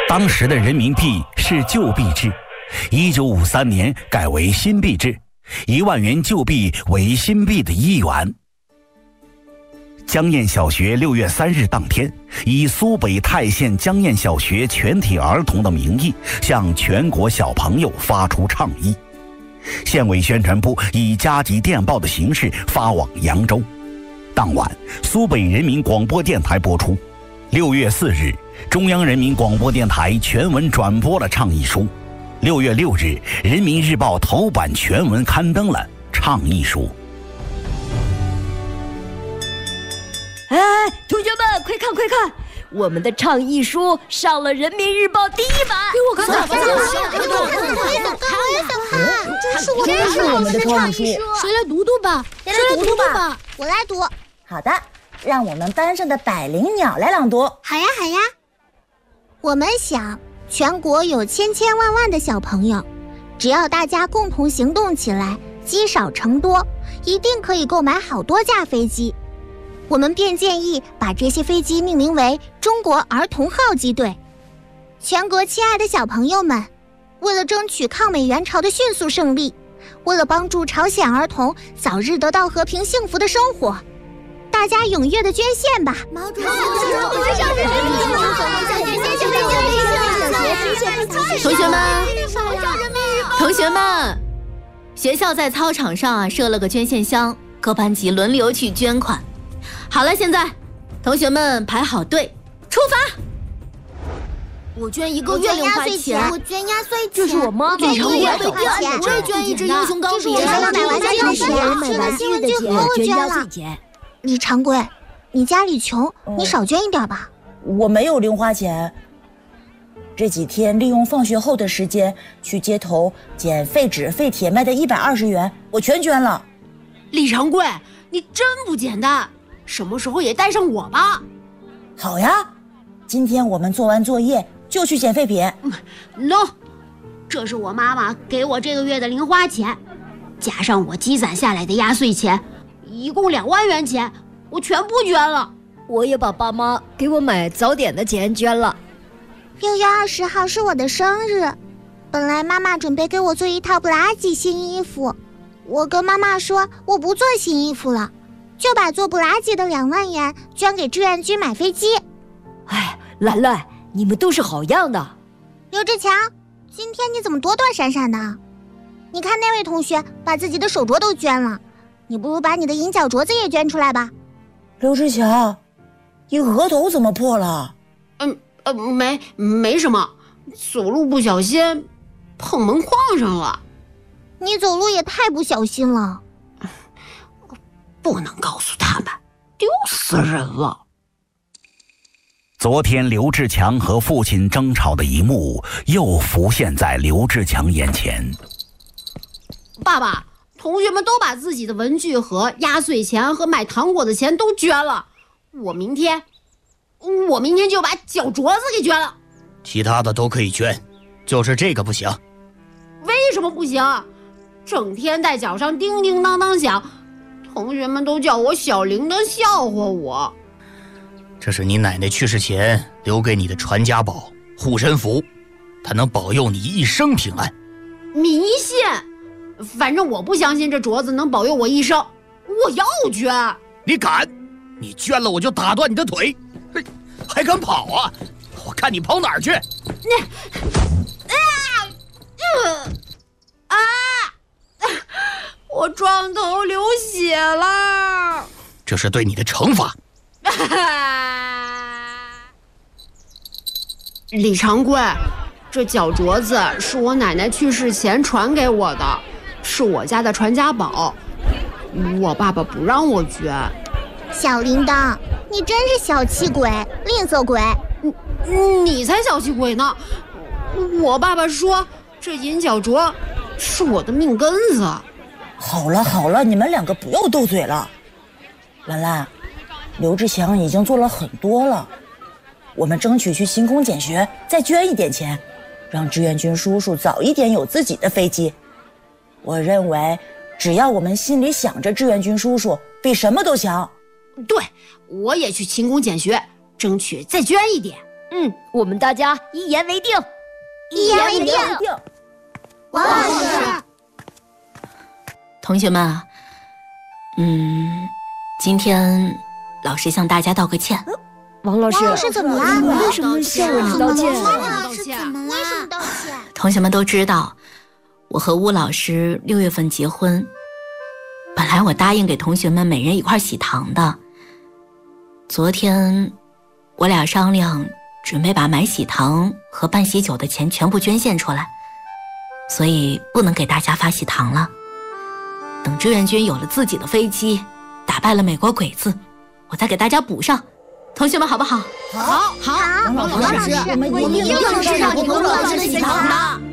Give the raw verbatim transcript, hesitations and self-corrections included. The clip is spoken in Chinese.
当时的人民币是旧币制，一九五三年改为新币制，一万元旧币为新币的一元。江堰小学六月三日当天，以苏北泰县江堰小学全体儿童的名义，向全国小朋友发出倡议。县委宣传部以加急电报的形式发往扬州。当晚，苏北人民广播电台播出。六月四日，中央人民广播电台全文转播了倡议书。六月六日，人民日报头版全文刊登了倡议书。 哎，同学们，快看快看，我们的倡议书上了人民日报第一版。 给我看看，给我看看，我也想看，我也想看，这是我这是我们的倡议书， 谁来读读吧？ 谁来读读吧？ 我来读。 好的，让我们班上的百灵鸟来朗读。 好呀，好呀。我们想，全国有千千万万的小朋友，只要大家共同行动起来，积少成多，一定可以购买好多架飞机。我们便建议把这些飞机命名为中国儿童号机队。全国亲爱的小朋友们，为了争取抗美援朝的迅速胜利，为了帮助朝鲜儿童早日得到和平幸福的生活，大家踊跃的捐献吧！毛主席， 同学们，同学们，学校在操场上啊设了个捐献箱，各班级轮流去捐款。好了，现在同学们排好队，出发。 我捐一个月零花钱， 我捐压岁钱， 这是我妈妈， 捐一个月零花钱，我也捐一支英雄钢笔， 这是我买玩具的钱，买玩具的钱， 我捐压岁钱。 李长贵，你家里穷，你少捐一点吧。 我没有零花钱。这几天利用放学后的时间去街头捡废纸废铁卖的一百二十元，我全捐了。 李长贵，你真不简单，什么时候也带上我吧？ 好呀，今天我们做完作业就去捡废品。 喏、no, 这是我妈妈给我这个月的零花钱，加上我积攒下来的压岁钱，一共两万元钱，我全部捐了。 我也把爸妈给我买早点的钱捐了。 六月二十号是我的生日，本来妈妈准备给我做一套布拉吉新衣服，我跟妈妈说我不做新衣服了，就把做布拉吉的两万元捐给志愿军买飞机。 哎，兰兰，你们都是好样的。 刘志强，今天你怎么躲躲闪闪的？你看那位同学把自己的手镯都捐了，你不如把你的银脚镯子也捐出来吧。 刘志强，你额头怎么破了？ 嗯呃没没什么，走路不小心碰门框上了。 你走路也太不小心了。 不能告诉他们，丢死人了。 昨天刘志强和父亲争吵的一幕又浮现在刘志强眼前。 爸爸，同学们都把自己的文具盒、压岁钱和买糖果的钱都捐了，我明天我明天就把脚镯子给捐了。 其他的都可以捐，就是这个不行。 为什么不行？整天在脚上叮叮当当响，同学们都叫我小铃铛，笑话我。 这是你奶奶去世前留给你的传家宝护身符，它能保佑你一生平安。 迷信，反正我不相信这镯子能保佑我一生，我要捐。 你敢？你捐了我就打断你的腿，还敢跑啊？我看你跑哪儿去！ 你啊啊！我撞头流血了， 这是对你的惩罚。 李长贵，这脚镯子是我奶奶去世前传给我的，是我家的传家宝，我爸爸不让我捐。 小铃铛，你真是小气鬼，吝啬鬼。 你你才小气鬼呢！我爸爸说这银脚镯是我的命根子。 好了好了，你们两个不要斗嘴了。兰兰，刘志强已经做了很多了，我们争取去行空捡学，再捐一点钱，让志愿军叔叔早一点有自己的飞机。我认为只要我们心里想着志愿军叔叔，比什么都强。 对，我也去勤工俭学，争取再捐一点。 嗯，我们大家一言为定。 一言为定。王老师， 同学们啊，嗯，今天老师向大家道个歉。 王老师， 王老师怎么了？ 为什么向我们道歉？ 王老师怎么了？为什么道歉？ 同学们都知道，我和巫老师六月份结婚，本来我答应给同学们每人一块喜糖的。昨天我俩商量，准备把买喜糖和办喜酒的钱全部捐献出来，所以不能给大家发喜糖了。等志愿军有了自己的飞机，打败了美国鬼子，我再给大家补上。同学们好不好？ 好，好，王老师，我们一定会吃上你们王老师的喜糖的。